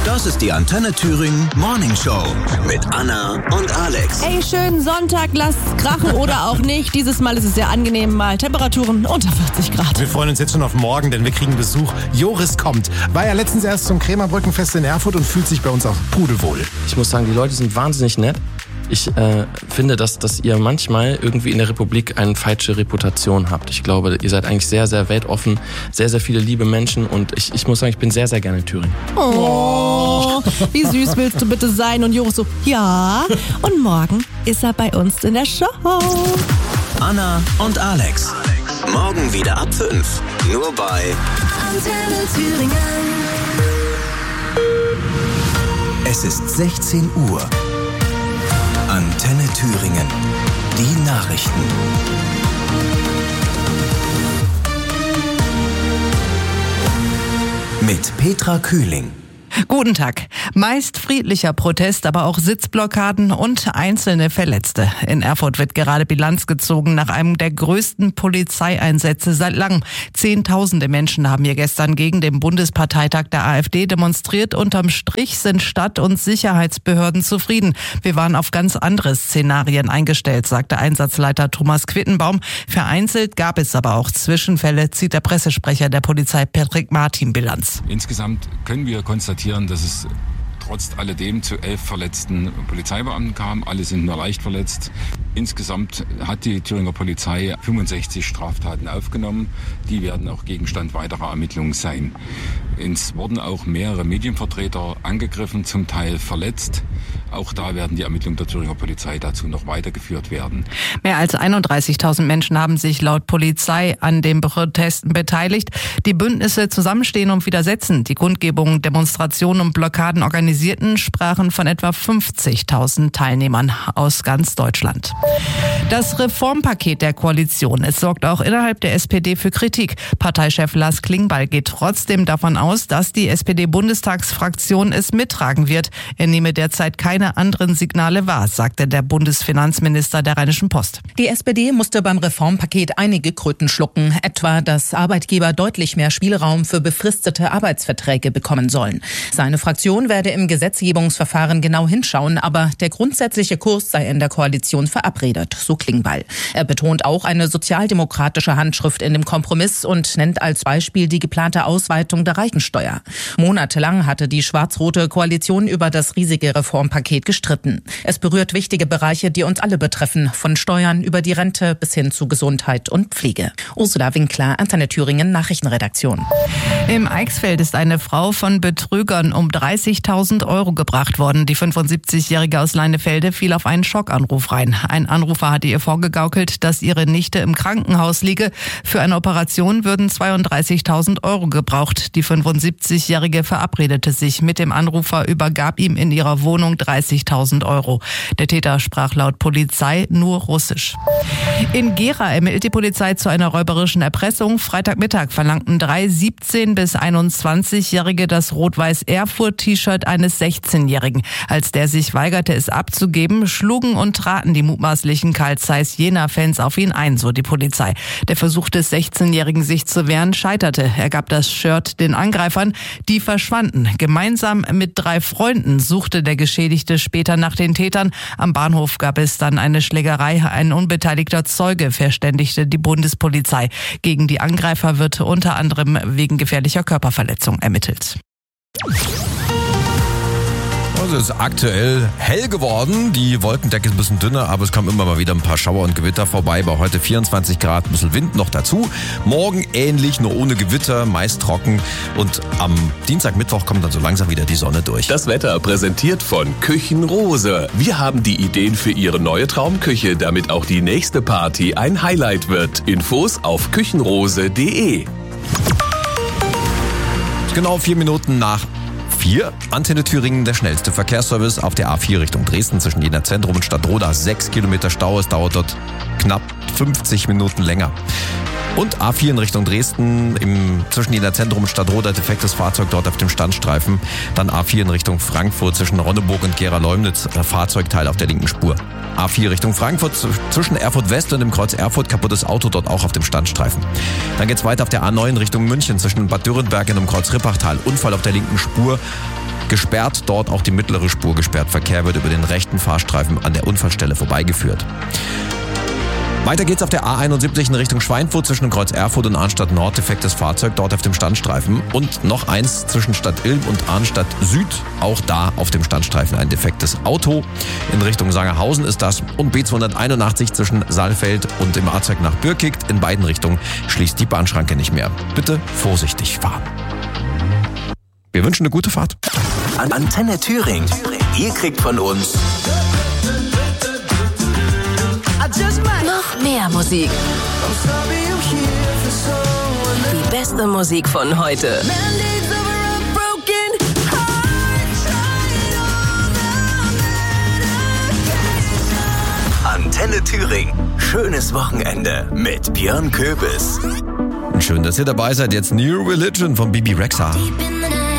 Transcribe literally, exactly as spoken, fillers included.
Das ist die Antenne Thüringen Morning Show mit Anna und Alex. Hey, schönen Sonntag, lasst krachen oder auch nicht. Dieses Mal ist es sehr angenehm, mal Temperaturen unter vierzig Grad. Wir freuen uns jetzt schon auf morgen, denn wir kriegen Besuch. Joris kommt. War ja letztens erst zum Krämerbrückenfest in Erfurt und fühlt sich bei uns auch pudelwohl. Ich muss sagen, die Leute sind wahnsinnig nett. Ich äh, finde, dass, dass ihr manchmal irgendwie in der Republik eine falsche Reputation habt. Ich glaube, ihr seid eigentlich sehr, sehr weltoffen, sehr, sehr viele liebe Menschen und ich, ich muss sagen, ich bin sehr, sehr gerne in Thüringen. Oh, wie süß willst du bitte sein? Und Joris so, ja. Und morgen ist er bei uns in der Show. Anna und Alex. Morgen wieder ab fünf. Nur bei Antenne Thüringen. Es ist sechzehn Uhr. Antenne Thüringen. Die Nachrichten. Mit Petra Kühling. Guten Tag. Meist friedlicher Protest, aber auch Sitzblockaden und einzelne Verletzte. In Erfurt wird gerade Bilanz gezogen nach einem der größten Polizeieinsätze seit langem. Zehntausende Menschen haben hier gestern gegen den Bundesparteitag der AfD demonstriert. Unterm Strich sind Stadt- und Sicherheitsbehörden zufrieden. Wir waren auf ganz andere Szenarien eingestellt, sagte Einsatzleiter Thomas Quittenbaum. Vereinzelt gab es aber auch Zwischenfälle, zieht der Pressesprecher der Polizei Patrick Martin Bilanz. Insgesamt können wir konstatieren, dass es trotz alledem zu elf verletzten Polizeibeamten kam. Alle sind nur leicht verletzt. Insgesamt hat die Thüringer Polizei fünfundsechzig Straftaten aufgenommen. Die werden auch Gegenstand weiterer Ermittlungen sein. Es wurden auch mehrere Medienvertreter angegriffen, zum Teil verletzt. Auch da werden die Ermittlungen der Thüringer Polizei dazu noch weitergeführt werden. Mehr als einunddreißigtausend Menschen haben sich laut Polizei an den Protesten beteiligt. Die Bündnisse Zusammenstehen und Widersetzen, die Kundgebungen, Demonstrationen und Blockaden organisierten, sprachen von etwa fünfzigtausend Teilnehmern aus ganz Deutschland. Das Reformpaket der Koalition, es sorgt auch innerhalb der S P D für Kritik. Parteichef Lars Klingbeil geht trotzdem davon aus, dass die S P D-Bundestagsfraktion es mittragen wird. Er nehme derzeit keine anderen Signale wahr, sagte der Bundesfinanzminister der Rheinischen Post. Die S P D musste beim Reformpaket einige Kröten schlucken, etwa, dass Arbeitgeber deutlich mehr Spielraum für befristete Arbeitsverträge bekommen sollen. Seine Fraktion werde im Gesetzgebungsverfahren genau hinschauen, aber der grundsätzliche Kurs sei in der Koalition verabredet, so Klingbeil. Er betont auch eine sozialdemokratische Handschrift in dem Kompromiss und nennt als Beispiel die geplante Ausweitung der Reichensteuer. Monatelang hatte die schwarz-rote Koalition über das riesige Reformpaket gestritten. Es berührt wichtige Bereiche, die uns alle betreffen, von Steuern über die Rente bis hin zu Gesundheit und Pflege. Ursula Winkler, Antenne Thüringen, Nachrichtenredaktion. Im Eichsfeld ist eine Frau von Betrügern um dreißigtausend Euro gebracht worden. Die fünfundsiebzigjährige aus Leinefelde fiel auf einen Schockanruf rein. Ein Anrufer hatte ihr vorgegaukelt, dass ihre Nichte im Krankenhaus liege. Für eine Operation würden zweiunddreißigtausend Euro gebraucht. Die fünfundsiebzigjährige verabredete sich mit dem Anrufer, übergab ihm in ihrer Wohnung dreißigtausend Euro. Der Täter sprach laut Polizei nur Russisch. In Gera ermittelt die Polizei zu einer räuberischen Erpressung. Freitagmittag verlangten drei siebzehn- bis einundzwanzigjährige das Rot-Weiß-Erfurt-T-Shirt eines sechzehnjährigen. Als der sich weigerte, es abzugeben, schlugen und traten die mutmaßlichen Carl Zeiss Jena-Fans auf ihn ein, so die Polizei. Der Versuch des sechzehnjährigen, sich zu wehren, scheiterte. Er gab das Shirt den Angreifern, die verschwanden. Gemeinsam mit drei Freunden suchte der Geschädigte später nach den Tätern. Am Bahnhof gab es dann eine Schlägerei. Ein unbeteiligter Zeuge verständigte die Bundespolizei. Gegen die Angreifer wird unter anderem wegen gefährlicher Körperverletzung ermittelt. Also es ist aktuell hell geworden, die Wolkendecke ist ein bisschen dünner, aber es kommen immer mal wieder ein paar Schauer und Gewitter vorbei. Bei heute vierundzwanzig Grad, ein bisschen Wind noch dazu. Morgen ähnlich, nur ohne Gewitter, meist trocken. Und am Dienstag, Mittwoch kommt dann so langsam wieder die Sonne durch. Das Wetter präsentiert von Küchenrose. Wir haben die Ideen für Ihre neue Traumküche, damit auch die nächste Party ein Highlight wird. Infos auf küchenrose punkt de. Genau vier Minuten nach vier. Antenne Thüringen, der schnellste Verkehrsservice auf der A vier Richtung Dresden zwischen Jena Zentrum und Stadtroda. Sechs Kilometer Stau, es dauert dort knapp fünfzig Minuten länger. Und A vier in Richtung Dresden, im, zwischen Jena Zentrum und Stadtroda, defektes Fahrzeug dort auf dem Standstreifen. Dann A vier in Richtung Frankfurt zwischen Ronneburg und Gera-Leumnitz, Fahrzeugteil auf der linken Spur. A vier Richtung Frankfurt, zwischen Erfurt West und dem Kreuz Erfurt, kaputtes Auto dort auch auf dem Standstreifen. Dann geht's weiter auf der A neun Richtung München, zwischen Bad Dürrenberg und dem Kreuz Rippachtal. Unfall auf der linken Spur. gesperrt, dort auch die mittlere Spur gesperrt. Verkehr wird über den rechten Fahrstreifen an der Unfallstelle vorbeigeführt. Weiter geht's auf der A einundsiebzig in Richtung Schweinfurt zwischen Kreuz Erfurt und Arnstadt Nord. Defektes Fahrzeug dort auf dem Standstreifen. Und noch eins zwischen Stadt Ilm und Arnstadt Süd. Auch da auf dem Standstreifen ein defektes Auto. In Richtung Sangerhausen ist das. Und B zweihunderteinundachtzig zwischen Saalfeld und im Ahrzeug nach Birkigt. In beiden Richtungen schließt die Bahnschranke nicht mehr. Bitte vorsichtig fahren. Wir wünschen eine gute Fahrt. An Antenne Thüringen. Ihr kriegt von uns Noch mehr Musik. Die beste Musik von heute. Antenne Thüringen. Schönes Wochenende mit Björn Köbis. Schön, dass ihr dabei seid. Jetzt New Religion von Bibi Rexha. Deep in